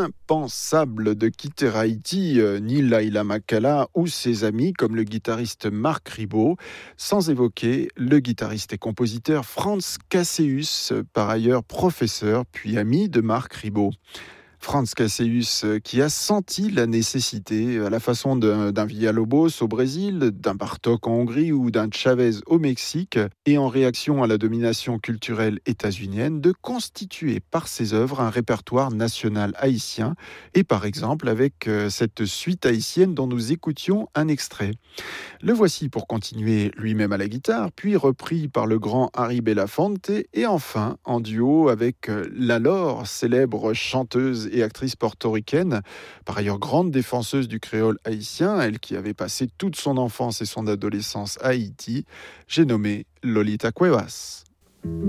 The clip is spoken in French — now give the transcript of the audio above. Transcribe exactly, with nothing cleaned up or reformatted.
impensable de quitter Haïti, euh, ni Laila Makala ou ses amis comme le guitariste Marc Ribot, sans évoquer le guitariste et compositeur Franz Casseus, par ailleurs professeur puis ami de Marc Ribot. Franz Casseus qui a senti la nécessité, à la façon d'un, d'un Villalobos au Brésil, d'un Bartók en Hongrie ou d'un Chavez au Mexique, et en réaction à la domination culturelle états-unienne, de constituer par ses œuvres un répertoire national haïtien, et par exemple avec cette suite haïtienne dont nous écoutions un extrait. Le voici pour continuer lui-même à la guitare, puis repris par le grand Harry Belafonte, et enfin en duo avec l'alors célèbre chanteuse et actrice portoricaine, par ailleurs grande défenseuse du créole haïtien, elle qui avait passé toute son enfance et son adolescence à Haïti, j'ai nommé Lolita Cuevas.